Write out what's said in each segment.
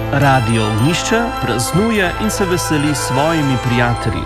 Radio Ognišče praznuje in se veseli s svojimi prijatelji.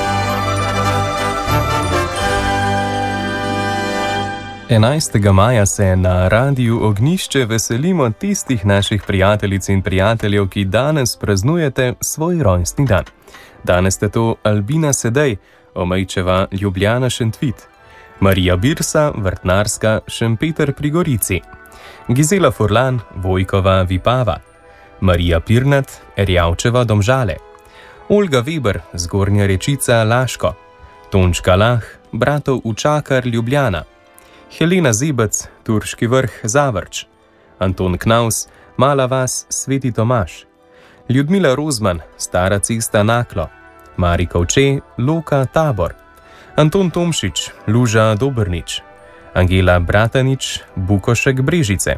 Maja se na Radiu Ognišče veselimo tistih naših prijateljic in prijateljev, ki danes praznujete svoj rojstni dan. Danes ste to Albina Sedej, Omejčeva, Ljubljana, Šentvit, Marija Birsa, Vrtnarska, Šempeter pri Gorici, Gizela Furlan, Vojkova, Vipava, Marija Pirnat, Erjavčeva, Domžale, Olga Weber, Zgornja Rečica, Laško, Tončka Lah, Bratov Učakar, Ljubljana, Helena Zebec, Turški vrh, Zavrč, Anton Knaus, Mala vas, Sveti Tomaž, Ljudmila Rozman, Stara cesta, Naklo, Mari Kovče, Loka, Tabor, Anton Tomšič, Luža, Dobrnič, Angela Bratanič, Bukošek, Brežice,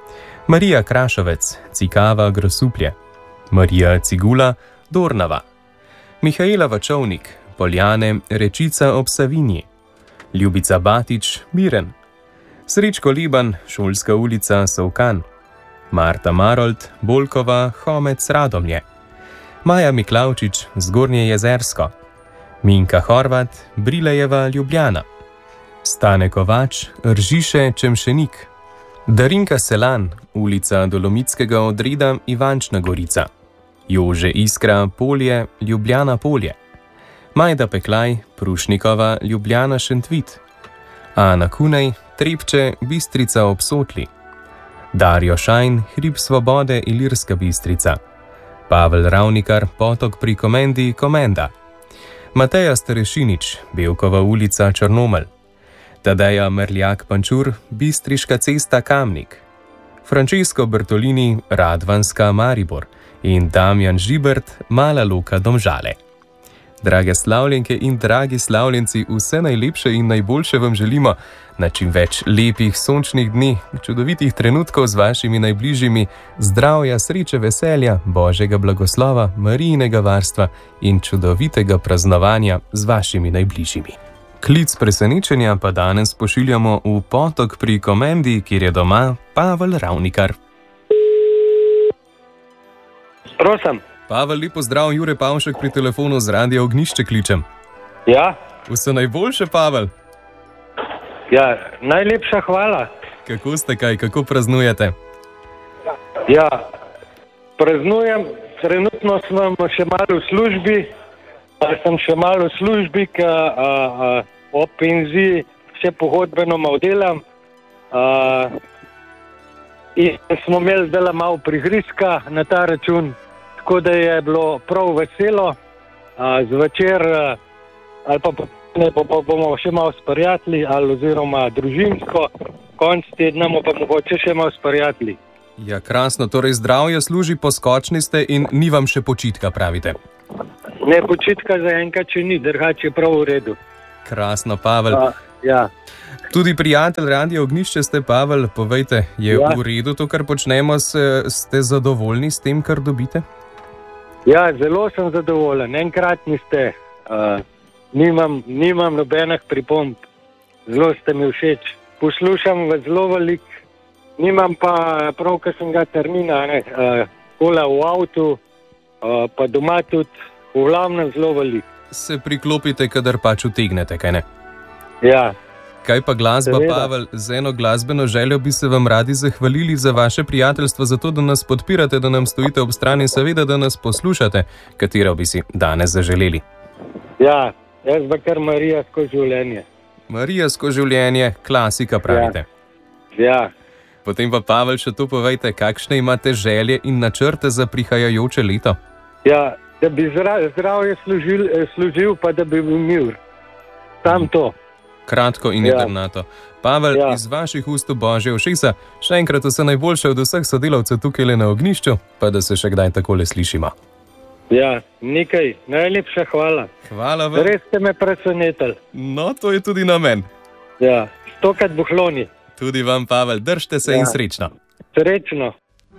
Marija Krašovec, Cikava, Grosuplje, Marija Cigula, Dornava, Mihaela Vačovnik, Poljane, Rečica ob Savinji, Ljubica Batič, Miren, Srečko Liban, Šolska ulica, Sovkan, Marta Marold, Bolkova, Homec, Radomlje, Maja Miklavčič, Zgornje Jezersko, Minka Horvat, Brilejeva, Ljubljana, Stane Kovač, Ržiše, Čemšenik, Darinka Selan, ulica Dolomitskega odreda, Ivančna Gorica, Jože Iskra, Polje, Ljubljana Polje, Majda Peklaj, Prušnikova, Ljubljana Šentvit, Ana Kunej, Trepče, Bistrica ob Sotli, Darjo Šajn, Hrib Svobode, Ilirska Bistrica, Pavel Ravnikar, Potok pri Komendi, Komenda, Mateja Starešinič, Belkova ulica, Črnomelj, Tadeja Merljak Pančur, Bistriška cesta, Kamnik, Francesco Bertolini, Radvanska, Maribor in Damjan Žibert, Mala Loka, Domžale. Drage slavljenke in dragi slavljenci, vse najlepše in najboljše vam želimo na čim več lepih sončnih dni, čudovitih trenutkov z vašimi najbližjimi, zdravja, sreče, veselja, božjega blagoslova, Marijinega varstva in čudovitega praznovanja z vašimi najbližjimi. Klic presenečenja pa danes pošiljamo v Potok pri Komendi, kjer je doma Pavel Ravnikar. Prosim. Pavel, lepo zdrav, Jure Pavšek pri telefonu z Radia Ognišče kličem. Ja. Vse najboljše, Pavel. Ja, najlepša hvala. Kako ste kaj, kako praznujete? Ja, praznujem, trenutno sem še malo v službi, ker ob penziji še pogodbeno malo delam. In smo imeli zdaj malo prigrizka na ta račun. Tako da je bilo prav veselo, zvečer ali pa bomo še malo s prijatelji ali oziroma družinsko, konc tedna pa mogoče še malo s prijatelji. Ja, krasno, torej zdravje služi, poskočni ste in ni vam še počitka, pravite? Ne, počitka zaenkrat še ni, drugače je prav v redu. Krasno, Pavel. Ja. Tudi prijatelj Radia Ognišče ste, Pavel, povejte, je v redu to, kar počnemo, ste zadovoljni s tem, kar dobite? Ja, zelo sem zadovoljen. Enkratni ste. Nimam nobenih pripomb. Zelo ste mi všeč. Poslušam vas zelo veliko. Nimam pa prav, ker sem ga termina, kola v avtu, pa doma tudi, v glavnem zelo veliko. Se priklopite, kadar pač utegnete, kaj ne? Ja. Kaj pa glasba, Pavel? Z eno glasbeno željo bi se vam radi zahvalili za vaše prijateljstvo, za to, da nas podpirate, da nam stojite ob strani, seveda, da nas poslušate. Katero bi si danes zaželeli? Ja, jaz pa kar Marija skozi življenje. Marija skozi življenje, klasika, pravite. Ja. Potem pa, Pavel, še tu povejte, kakšne imate želje in načrte za prihajajoče leto? Ja, da bi zdravje služil, pa da bi bil mir. Tam to. Kratko in jedrnato. Pavel, iz vaših ust v božje ušesa, še enkrat vse najboljše od vseh sodelavcev tukaj na Ognišču, pa da se še kdaj takole slišimo. Ja, nekaj, najlepša hvala. Hvala vam. Res ste me presenetili. No, to je tudi namen. Ja, stokrat buhloni. Tudi vam, Pavel, držite se in srečno. Srečno.